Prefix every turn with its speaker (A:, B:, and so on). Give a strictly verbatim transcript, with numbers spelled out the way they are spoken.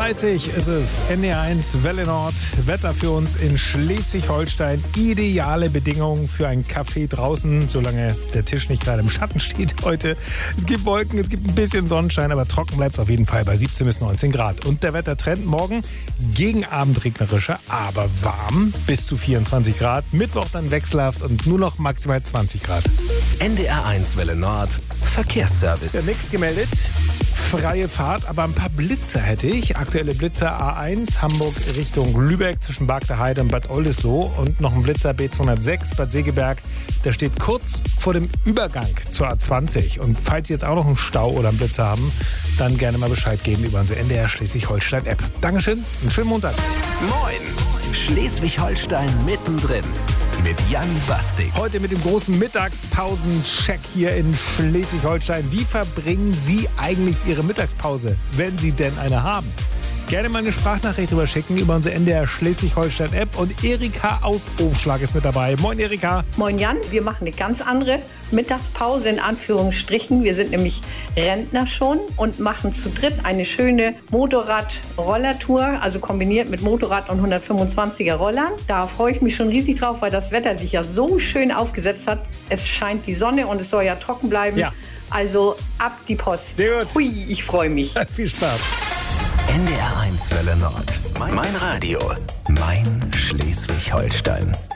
A: dreißig ist es, N D R eins Welle Nord. Wetter für uns in Schleswig-Holstein. Ideale Bedingungen für einen Kaffee draußen, solange der Tisch nicht gerade im Schatten steht heute. Es gibt Wolken, es gibt ein bisschen Sonnenschein, aber trocken bleibt es auf jeden Fall bei siebzehn bis neunzehn Grad. Und der Wettertrend morgen gegen Abend regnerischer, aber warm, bis zu vierundzwanzig Grad. Mittwoch dann wechselhaft und nur noch maximal zwanzig Grad.
B: N D R eins Welle Nord, Verkehrsservice.
A: Ja, nichts gemeldet. Freie Fahrt, aber ein paar Blitzer hätte ich. Aktuelle Blitzer A eins, Hamburg Richtung Lübeck zwischen Bargter Heide und Bad Oldesloe. Und noch ein Blitzer B zweihundertsechs, Bad Segeberg. Der steht kurz vor dem Übergang zur A zwanzig. Und falls Sie jetzt auch noch einen Stau oder einen Blitzer haben, dann gerne mal Bescheid geben über unsere N D R Schleswig-Holstein-App. Dankeschön, einen schönen Montag.
B: Moin, Schleswig-Holstein mittendrin. Mit Jan Bastik.
A: Heute mit dem großen Mittagspausencheck hier in Schleswig-Holstein. Wie verbringen Sie eigentlich Ihre Mittagspause, wenn Sie denn eine haben? Gerne mal eine Sprachnachricht drüber schicken über unsere N D R Schleswig-Holstein-App. Und Erika aus Aufschlag ist mit dabei. Moin Erika.
C: Moin Jan, wir machen eine ganz andere Mittagspause in Anführungsstrichen. Wir sind nämlich Rentner schon und machen zu dritt eine schöne Motorrad-Rollertour, also kombiniert mit Motorrad und hundertfünfundzwanziger Rollern. Da freue ich mich schon riesig drauf, weil das Wetter sich ja so schön aufgesetzt hat. Es scheint die Sonne und es soll ja trocken bleiben.
A: Ja.
C: Also ab die Post.
A: Sehr gut.
C: Hui, ich freue mich.
A: Viel Spaß.
B: N D R eins Welle Nord. Mein Radio. Mein Schleswig-Holstein.